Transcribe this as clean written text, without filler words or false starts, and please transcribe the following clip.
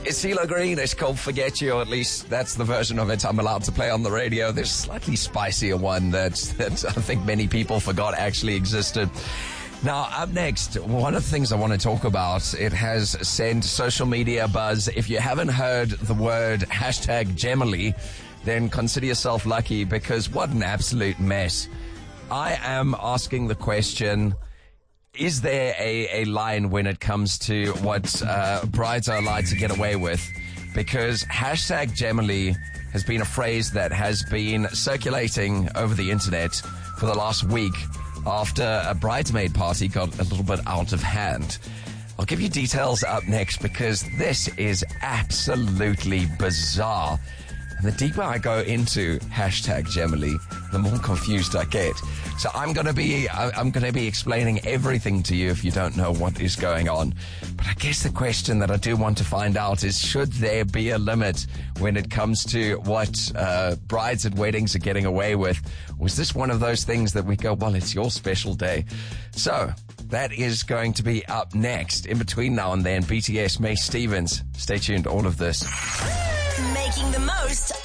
It's CeeLo Green. It's called Forget You, or at least that's the version of it I'm allowed to play on the radio. There's a slightly spicier one that I think many people forgot actually existed. Now, up next, one of the things I want to talk about, it has sent social media buzz. If you haven't heard the word #Gemily, then consider yourself lucky, because what an absolute mess. I am asking the question, is there a line when it comes to what brides are allowed to get away with? Because #Gemily has been a phrase that has been circulating over the internet for the last week after a bridesmaid party got a little bit out of hand. I'll give you details up next, because this is absolutely bizarre. And the deeper I go into #Gemily, the more confused I get. So I'm going to be explaining everything to you if you don't know what is going on. But I guess the question that I do want to find out is, should there be a limit when it comes to what brides at weddings are getting away with? Was this one of those things that we go, well, it's your special day? So that is going to be up next. In between now and then, BTS, Mae Stevens. Stay tuned, all of this. Making the most